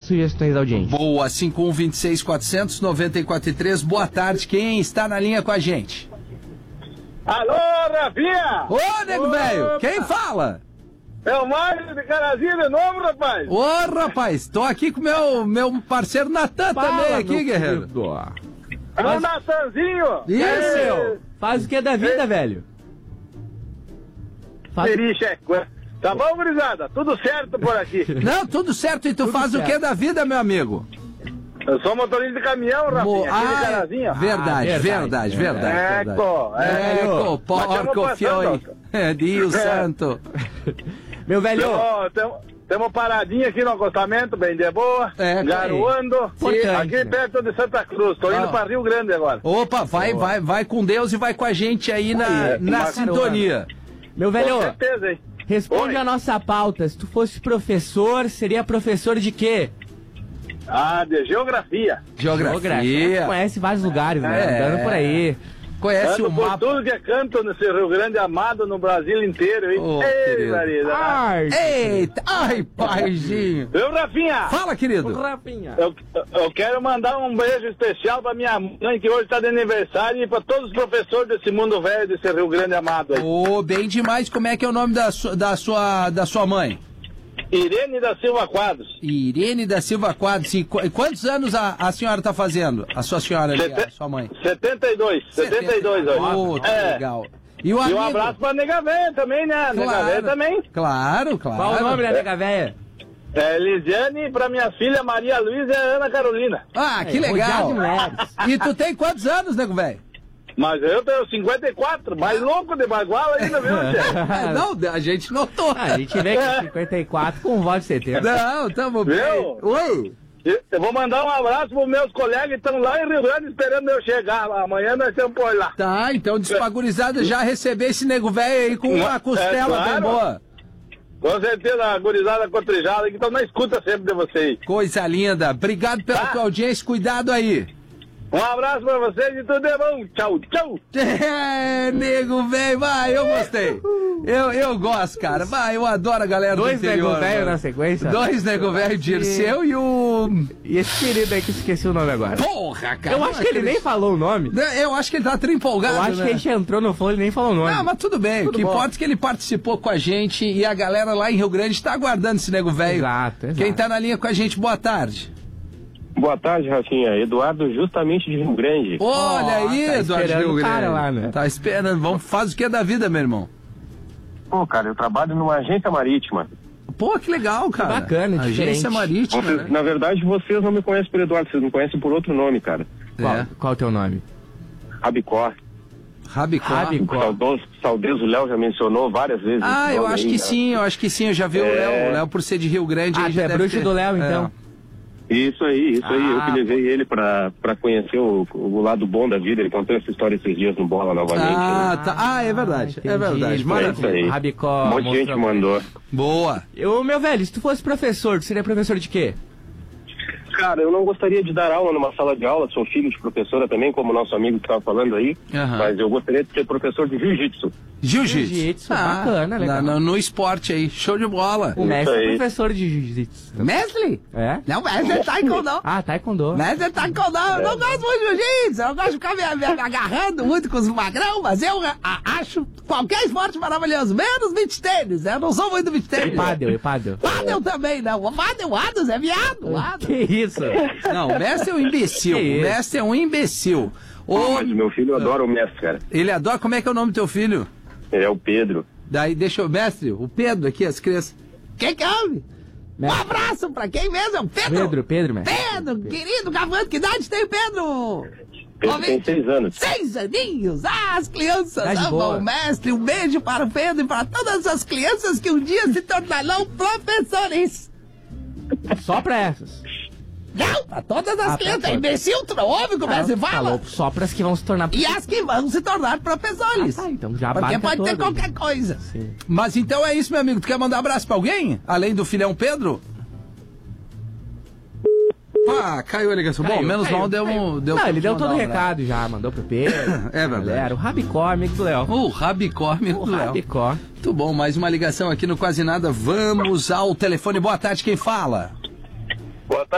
sugestões da audiência. Boa, 5126-400-94-3. Boa tarde, quem está na linha com a gente? Alô, Rafinha! Ô, nego velho, quem fala? É o Mário de Carazinho de novo, rapaz! Ô, rapaz, tô aqui com meu parceiro Natan também aqui, guerreiro. É o Natanzinho! Isso! Faz o que da vida, velho? Tá bom, gurizada? Tudo certo por aqui. Não, tudo certo, e tu faz o que da vida, meu amigo? Eu sou motorista de caminhão, Rafinha, aqui de Carazinho. Verdade. Eco, porco, fioi, Dio santo. Meu velho... Temos paradinha aqui no acostamento, bem de boa, garoando, aqui perto de Santa Cruz. Tô indo pra Rio Grande agora. Opa, vai com Deus e vai com a gente aí na sintonia. Meu velho, com certeza, hein? Responde a nossa pauta. Se tu fosse professor, seria professor de quê? De geografia. Geografia. Conhece vários lugares, né? Andando por aí. Conhece o mapa. Tudo que é canto nesse Rio Grande amado no Brasil inteiro, hein? Ei, Marisa. Eita, ai, paizinho. Viu, Rafinha? Fala, querido. Rafinha. Eu quero mandar um beijo especial pra minha mãe, que hoje tá de aniversário, e pra todos os professores desse mundo velho, desse Rio Grande amado aí. Bem demais. Como é que é o nome da sua mãe? Irene da Silva Quadros. Irene da Silva Quadros. Quantos anos a senhora tá fazendo? A sua senhora, a sua mãe? 72 hoje. Legal. E um abraço pra Nega Véia também, né? Claro, Nega Véia também. Claro. Qual o nome da Nega Véia? Lisiane, pra minha filha Maria Luísa e Ana Carolina. Ah, que legal. E tu tem quantos anos, nego velho? Mas eu tenho 54, mais louco de bagual ainda, viu, chefe? Não, a gente notou. A gente vê que 54 com voz de 70. Não, tamo bem. Oi. Eu vou mandar um abraço pros meus colegas que estão lá em Rio Grande esperando eu chegar. Amanhã nós estamos por lá. Tá, então despagurizada já receber esse nego velho aí com uma costela bem boa. Com certeza, a gurizada cotrijada que estão na escuta sempre de vocês. Coisa linda. Obrigado pela tua audiência, cuidado aí. Um abraço pra vocês e tudo é bom. Tchau. Nego velho, vai, eu gostei. Eu gosto, cara. Vai, eu adoro a galera do interior. 2 nego velho na sequência. 2 nego velho, Dirceu e o... E esse querido aí que eu esqueci o nome agora. Porra, cara. Eu acho que ele nem falou o nome. Eu acho que ele tá empolgado, Eu acho que a gente entrou no fone e nem falou o nome. Não, mas tudo bem. O que importa é que ele participou com a gente e a galera lá em Rio Grande tá aguardando esse nego velho. Exato. Quem tá na linha com a gente, boa tarde. Boa tarde, Rafinha. Eduardo, justamente de Rio Grande. Olha aí, tá Eduardo de Rio Grande. Cara lá, né? Tá esperando. Faz o que da vida, meu irmão? Pô, cara, eu trabalho numa agência marítima. Pô, que legal, cara. Que bacana, agência marítima, vocês, né? Na verdade, vocês não me conhecem por Eduardo, vocês me conhecem por outro nome, cara. Qual é o teu nome? Rabicó. Rabicó. Saudoso Léo já mencionou várias vezes. Eu acho que sim, eu já vi o Léo. O Léo, por ser de Rio Grande... Ah, já é bruxo do Léo, então. Isso aí, eu que levei ele pra conhecer o lado bom da vida. Ele contou essa história esses dias no Bola novamente. Tá. É verdade. Entendi. É verdade. Maravilha. Rabicó. Um monte de gente mandou. Boa. Meu velho, se tu fosse professor, tu seria professor de quê? Cara, eu não gostaria de dar aula numa sala de aula, sou filho de professora também, como o nosso amigo que estava falando aí, mas eu gostaria de ser professor de jiu-jitsu. Jiu-jitsu, bacana, legal. No esporte aí, show de bola. O mestre é professor de jiu-jitsu. Mestre? É? Não, mestre é taekwondo. Taekwondo. Mestre é taekwondo. Eu não gosto muito de jiu-jitsu, eu gosto de ficar me agarrando muito com os magrão, mas eu acho qualquer esporte maravilhoso, menos beach tênis, eu não sou muito beach tênis. E pádel. Pádel também, não. O Adams é viado. Que isso? Não, o mestre é um imbecil. O mestre é um imbecil. Mas o meu filho adora o mestre, cara. Ele adora? Como é que é o nome do teu filho? Ele é o Pedro. Daí deixa o mestre, o Pedro aqui, as crianças. Quem que houve? Um abraço pra quem mesmo? É o Pedro? Pedro, mestre. Pedro, querido Gavante, que idade tem o Pedro? Pedro tem 6 anos. 6 aninhos? As crianças amam boa. o mestre. Um beijo para o Pedro e para todas as crianças que um dia se tornarão professores. Só pra essas. Não, pra todas as crianças. É imbecil, tu não ouve como é que se fala? Falou só pras que vão se tornar E as que vão se tornar professores. Então já porque abarca pode ter todo, qualquer coisa. Sim. Mas então é isso, meu amigo. Tu quer mandar um abraço pra alguém? Além do filhão Pedro? Caiu a ligação. Bom, menos mal deu Não, ele deu todo o recado já, mandou pro Pedro. É verdade. Galera, o Rabicó, amigo do Léo. O Rabicó, amigo do Léo. Rabicó. Muito bom, mais uma ligação aqui no Quase Nada. Vamos ao telefone. Boa tarde, quem fala? Boa tarde.